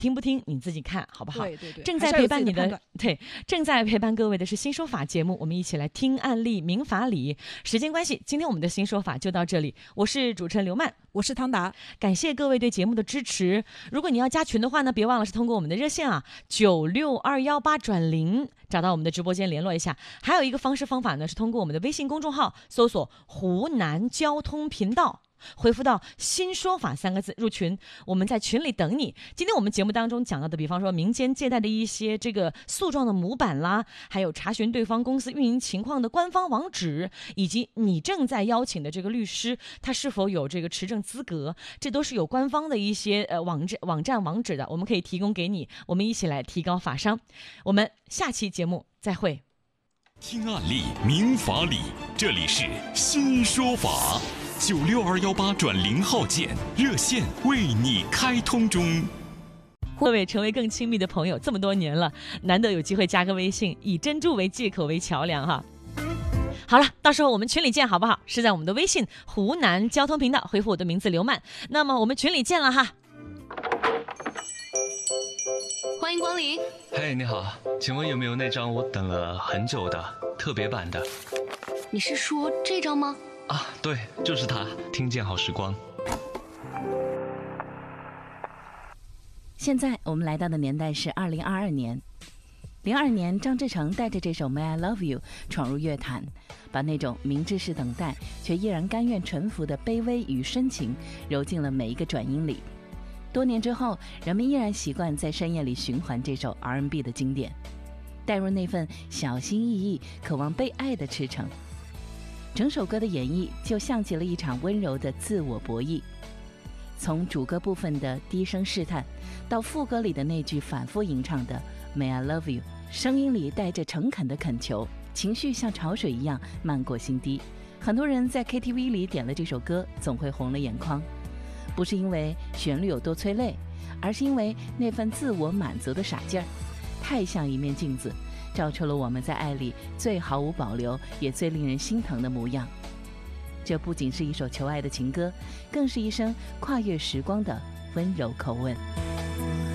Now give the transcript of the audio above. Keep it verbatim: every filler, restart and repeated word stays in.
听不听你自己看好不好？ 对对对， 正在陪伴你的对，正在陪伴各位的是新说法节目，我们一起来听案例明法理。时间关系，今天我们的新说法就到这里。我是主持人刘曼， 我是汤达， 感谢各位对节目的支持。如果你要加群的话呢，别忘了是通过我们的热线啊，九六二幺八转零，找到我们的直播间联络一下。还有一个方式方法呢，是通过我们的微信公众号搜索湖南交通频道，回复到新说法三个字入群，我们在群里等你。今天我们节目当中讲到的，比方说民间借贷的一些这个诉状的模板啦，还有查询对方公司运营情况的官方网址，以及你正在邀请的这个律师他是否有这个持证资格，这都是有官方的一些呃网站网站网址的，我们可以提供给你，我们一起来提高法商。我们下期节目再会。 听案例明法理，这里是新说法。九六二幺八转零号键热线为你开通中。 各位成为更亲密的朋友，这么多年了，难得有机会加个微信，以珍珠为借口为桥梁哈。好了，到时候我们群里见好不好？是在我们的微信湖南交通频道回复我的名字刘曼，那么我们群里见了哈。 欢迎光临。 嘿，你好，请问有没有那张我等了很久的特别版的？ 你是说这张吗？ 啊，对，就是它，听见好时光。 现在我们来到的年代是二零二二年。零二年，张志成带着这首《May I Love You》闯入乐坛，把那种明知是等待却依然甘愿臣服的卑微与深情揉进了每一个转音里。多年之后，人们依然习惯在深夜里循环这首 R and B 的经典，带入那份小心翼翼、渴望被爱的赤诚。整首歌的演绎就像极了一场温柔的自我博弈，从主歌部分的低声试探，到副歌里的那句反复吟唱的 May I Love You， 声音里带着诚恳的恳求，情绪像潮水一样漫过心底。很多人在 K T V 里点了这首歌，总会红了眼眶，不是因为旋律有多催泪，而是因为那份自我满足的傻劲儿，太像一面镜子，照出了我们在爱里最毫无保留也最令人心疼的模样。这不仅是一首求爱的情歌，更是一声跨越时光的温柔口吻。